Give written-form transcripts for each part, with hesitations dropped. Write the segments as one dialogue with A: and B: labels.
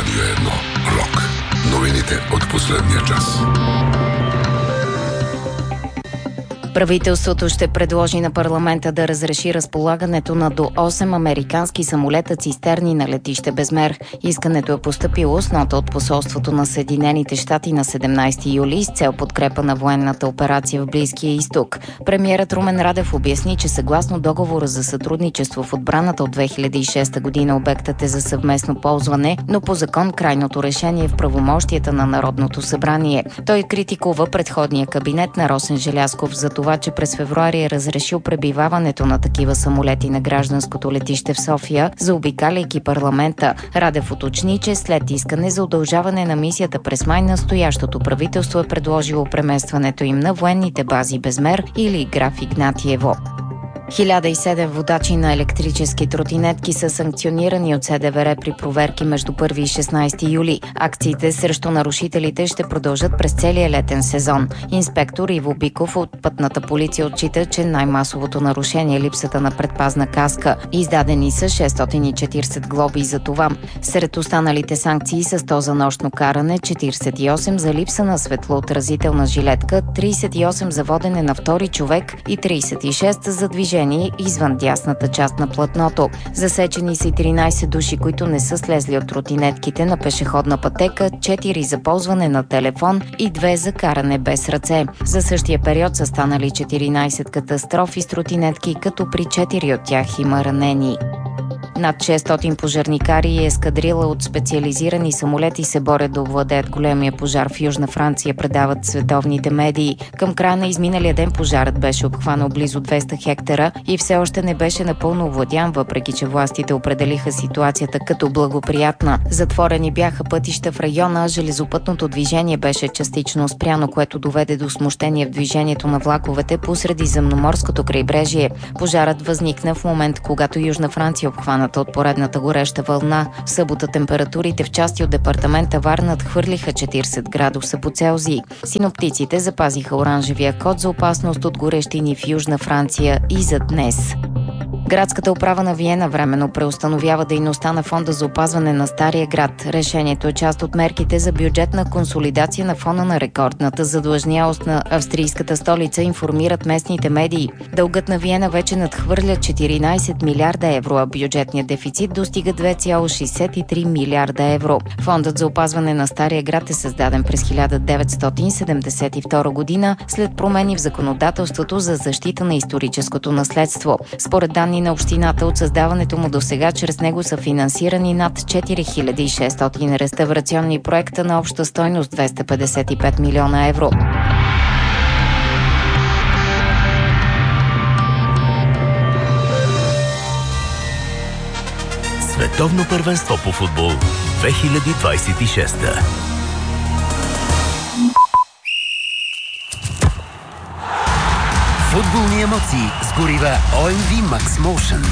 A: Радио 1. Рок. Новините от последния час.
B: Правителството ще предложи на парламента да разреши разполагането на до 8 американски самолета цистерни на летище Безмер. Искането е постъпило с нота от посолството на Съединените щати на 17 юли с цел подкрепа на военната операция в Близкия изток. Премиерът Румен Радев обясни, че съгласно договора за сътрудничество в отбраната от 2006 година обектът е за съвместно ползване, но по закон крайното решение е в правомощията на Народното събрание. Той критикува предходния кабинет на Росен Желязков за това, че през февруари е разрешил пребиваването на такива самолети на гражданското летище в София, заобикаляйки парламента. Радев уточни, че след искане за удължаване на мисията през май настоящото правителство е предложило преместването им на военните бази Безмер или Граф Игнатиево. 1007 водачи на електрически тротинетки са санкционирани от СДВР при проверки между 1 и 16 юли. Акциите срещу нарушителите ще продължат през целия летен сезон. Инспектор Иво Биков от Пътната полиция отчита, че най-масовото нарушение е липсата на предпазна каска. Издадени са 640 глоби за това. Сред останалите санкции са 100 за нощно каране, 48 за липса на светлоотразителна жилетка, 38 за водене на втори човек и 36 за движение извън дясната част на платното. Засечени са и 13 души, които не са слезли от тротинетките на пешеходна пътека, 4 за ползване на телефон и 2 за каране без ръце. За същия период са станали 14 катастрофи с тротинетки, като при 4 от тях има ранени. Над 600 пожарникари и ескадрила от специализирани самолети се борят да овладеят големия пожар в Южна Франция, предават световните медии. Към края на изминалия ден пожарът беше обхванал близо 200 хектара и все още не беше напълно овладян, въпреки че властите определиха ситуацията като благоприятна. Затворени бяха пътища в района, железопътното движение беше частично спряно, което доведе до смущение в движението на влаковете по Средиземноморското крайбрежие. Пожарът възникна в момент, когато Южна Франция обхвана от поредната гореща вълна. В събота температурите в части от департамента Варна надхвърлиха 40 градуса по Целзий. Синоптиците запазиха оранжевия код за опасност от горещини в Южна Франция и за днес. Градската управа на Виена временно преустановява дейността на фонда за опазване на Стария град. Решението е част от мерките за бюджетна консолидация на фона на рекордната задлъжнялост на австрийската столица, информират местните медии. Дългът на Виена вече надхвърля 14 милиарда евро, а бюджетният дефицит достига 2,63 милиарда евро. Фондът за опазване на Стария град е създаден през 1972 година след промени в законодателството за защита на историческото наследство. Според данни на общината, от създаването му до сега чрез него са финансирани над 4600 реставрационни проекта на обща стойност 255 милиона евро.
C: Световно първенство по футбол 2026.
D: Футболни емоции с горива OMV Max Motion.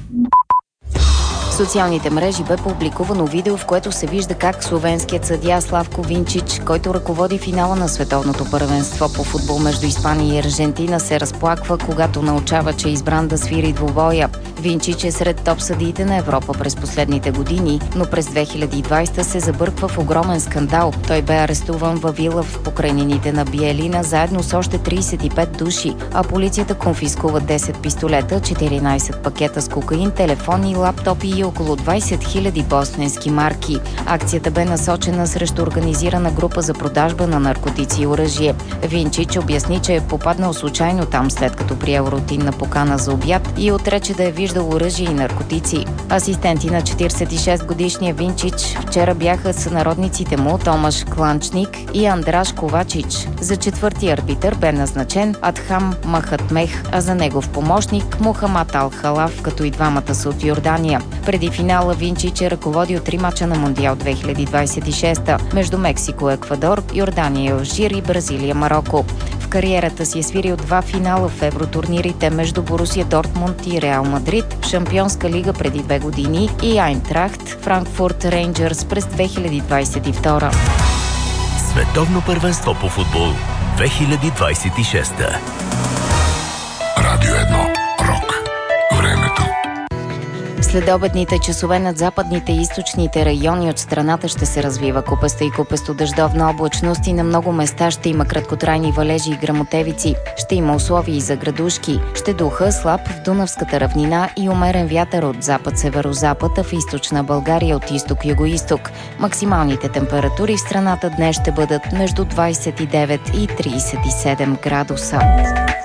B: В социалните мрежи бе публикувано видео, в което се вижда как словенският съдия Славко Винчич, който ръководи финала на световното първенство по футбол между Испания и Аржентина, се разплаква, когато научава, че е избран да свири двубоя. Винчич е сред топ съдиите на Европа през последните години, но през 2020 се забърква в огромен скандал. Той бе арестуван във вила в покрайнините на Биелина заедно с още 35 души, а полицията конфискува 10 пистолета, 14 пакета с кокаин, телефони, лаптопи и около 20 000 босненски марки. Акцията бе насочена срещу организирана група за продажба на наркотици и оръжие. Винчич обясни, че е попаднал случайно там, след като приел рутинна покана за обяд и отрече да е виждал оръжие и наркотици. Асистенти на 46-годишния Винчич вчера бяха сънародниците му Томаш Кланчник и Андраш Ковачич. За четвърти арбитър бе назначен Адхам Махатмех, а за негов помощник Мухамад Ал-Халав, като и двамата са от Йордания. Преди финала Винчич е ръководил 3 мача на Мондиал 2026 между Мексико, Еквадор, Йордания, Алжир и Бразилия, Мароко. В кариерата си е свирил 2 финала в евротурнирите между Борусия Дортмунд и Реал Мадрид, в Шампионска лига преди 2 години и Айнтрахт Франкфурт Рейнджърс през 2022.
C: Световно първенство по футбол 2026.
A: Радио 1. Рок. Времето.
B: Следобедните часове над западните и източните райони от страната ще се развива купеста и купесто-дъждовна облачност и на много места ще има краткотрайни валежи и гръмотевици. Ще има условия и за градушки. Ще духа слаб в Дунавската равнина и умерен вятър от запад-северозапад, а в източна България от изток-югоизток. Максималните температури в страната днес ще бъдат между 29 и 37 градуса.